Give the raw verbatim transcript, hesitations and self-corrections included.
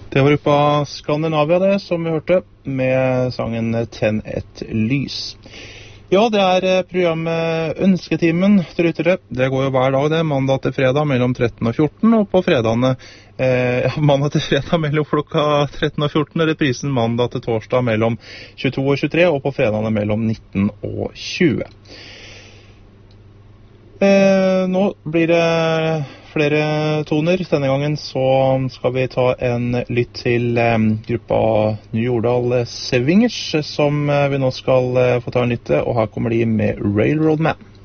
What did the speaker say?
Det var gruppa Skandinavia det, som vi hørte, med sangen Tenn et lys. Ja, det er programmet Ønsketimen til lyttere. Det går jo hver dag det, mandag til fredag mellom tretten og fjorten, og på fredagene, eh, mandag til fredag mellom klokka tretten og fjorten, og reprisen mandag til torsdag mellom tjueto og tjuetre, og på fredagene mellom nitten og tjue. Eh, nå blir det flere toner. Denne gangen så skal vi ta en lytt til eh, gruppa New Jordal Swingers, som eh, vi nå skal eh, få ta en lytte, og her kommer de med Railroad Man.